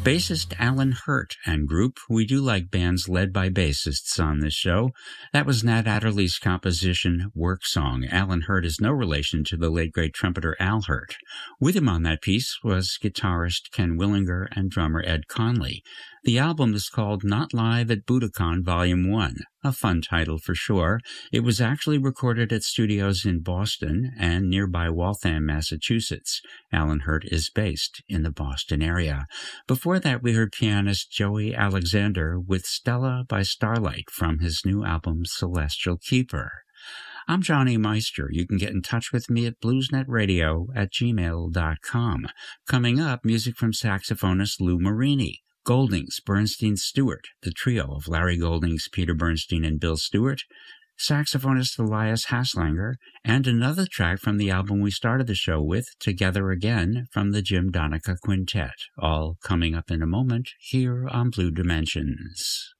Bassist Alan Hurt and group. We do like bands led by bassists on this show. That was Nat Adderley's composition, Work Song. Alan Hurt is no relation to the late great trumpeter Al Hurt. With him on that piece was guitarist Ken Willinger and drummer Ed Conley. The album is called Not Live at Budokan Volume 1. A fun title for sure. It was actually recorded at studios in Boston and nearby Waltham, Massachusetts. Alan Hurt is based in the Boston area. Before that, we heard pianist Joey Alexander with Stella by Starlight from his new album Celestial Keeper. I'm Johnny Meister. You can get in touch with me at bluesnetradio@gmail.com. Coming up, music from saxophonist Lou Marini. Goldings, Bernstein Stewart, the trio of Larry Goldings, Peter Bernstein, and Bill Stewart, saxophonist Elias Haslanger, and another track from the album we started the show with, Together Again, from the Jim Donica Quintet, all coming up in a moment here on Blue Dimensions.